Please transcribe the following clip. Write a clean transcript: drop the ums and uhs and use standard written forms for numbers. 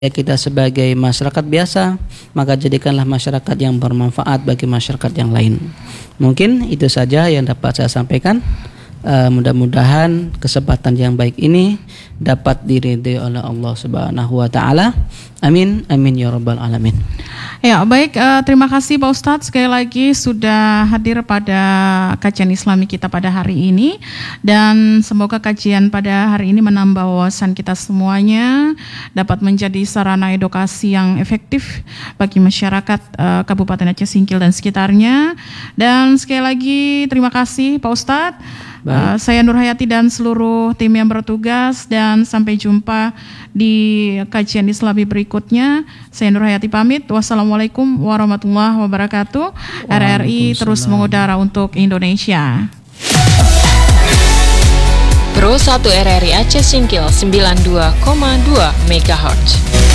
kita sebagai masyarakat biasa, maka jadikanlah masyarakat yang bermanfaat bagi masyarakat yang lain. Mungkin itu saja yang dapat saya sampaikan. Mudah-mudahan kesempatan yang baik ini dapat diridhai oleh Allah Subhanahu wa taala. Amin amin ya rabbal alamin. Ya, baik, terima kasih Pak Ustadz sekali lagi sudah hadir pada kajian Islami kita pada hari ini, dan semoga kajian pada hari ini menambah wawasan kita semuanya, dapat menjadi sarana edukasi yang efektif bagi masyarakat Kabupaten Aceh Singkil dan sekitarnya. Dan sekali lagi terima kasih Pak Ustadz. Saya Nur Hayati dan seluruh tim yang bertugas, dan sampai jumpa di kajian Islami berikutnya. Saya Nur Hayati pamit. Wassalamualaikum warahmatullahi wabarakatuh. RRI terus mengudara untuk Indonesia. Pro 1 RRI Aceh Singkil 92,2 MHz.